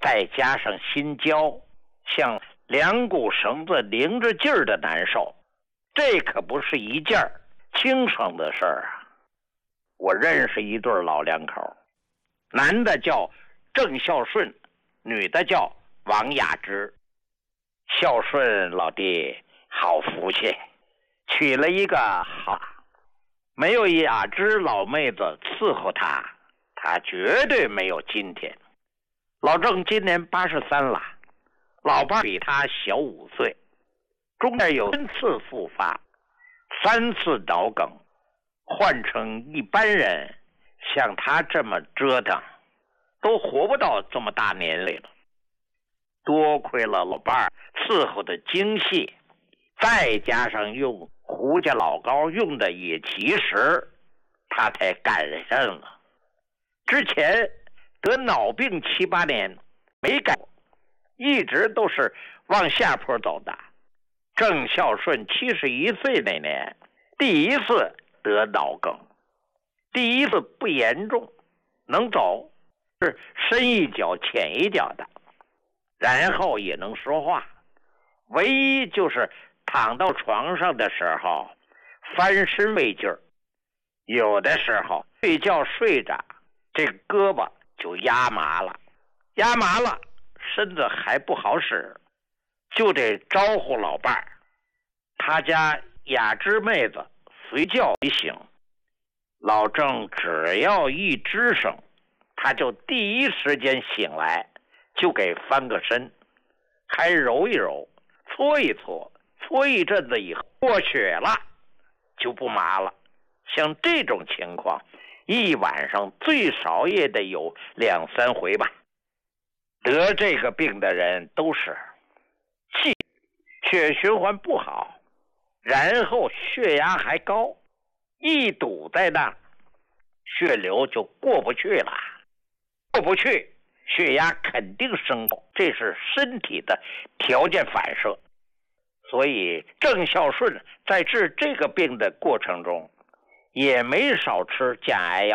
再加上心焦，像两股绳子拧着劲儿的难受，这可不是一件轻省的事儿啊。我认识一对老两口，男的叫郑孝顺，女的叫王雅芝。孝顺老弟好福气，娶了一个好，没有雅芝老妹子伺候他，他绝对没有今天。老郑今年83了，老伴比他小5岁，中间有3次复发，3次脑梗，换成一般人像他这么折腾都活不到这么大年龄了。多亏了老伴儿伺候的精细，再加上用胡家老高用的也及时，他才赶上了。之前得脑病7、8年没改，一直都是往下坡走的。郑孝顺71岁那年第一次得脑梗，第一次不严重，能走，是深一脚浅一脚的，然后也能说话，唯一就是躺到床上的时候翻身没劲儿，有的时候睡觉睡着这胳膊就压麻了，身子还不好使，就得招呼老伴儿。他家雅芝妹子随叫随醒，老郑只要一吱声，他就第一时间醒来，就给翻个身，还揉一揉，搓一搓，搓一阵子以后过血了，就不麻了。像这种情况，一晚上最少也得有2、3回吧。得这个病的人都是血循环不好，然后血压还高，一堵在那儿，血流就过不去了，过不去，血压肯定升高，这是身体的条件反射。所以郑孝顺在治这个病的过程中，也没少吃降压药。